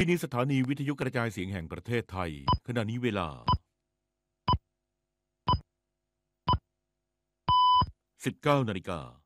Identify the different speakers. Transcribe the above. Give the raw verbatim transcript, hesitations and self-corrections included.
Speaker 1: ที่นี้สถานีวิทยุกระจายเสียงแห่งประเทศไทยขณะนี้เวลาสิบเก้านาฬิกา